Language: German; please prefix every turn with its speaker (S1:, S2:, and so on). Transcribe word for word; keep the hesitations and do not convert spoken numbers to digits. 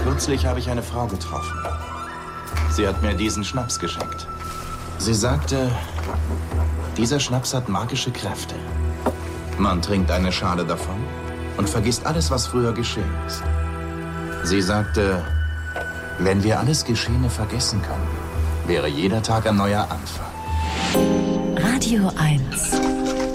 S1: Kürzlich habe ich eine Frau getroffen. Sie hat mir diesen Schnaps geschenkt. Sie sagte, dieser Schnaps hat magische Kräfte. Man trinkt eine Schale davon und vergisst alles, was früher geschehen ist. Sie sagte, wenn wir alles Geschehene vergessen könnten, wäre jeder Tag ein neuer Anfang.
S2: Radio eins.